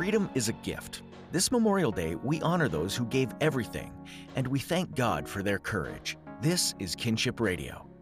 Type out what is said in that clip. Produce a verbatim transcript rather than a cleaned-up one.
Freedom is a gift. This Memorial Day, we honor those who gave everything, and we thank God for their courage. This is Kinship Radio.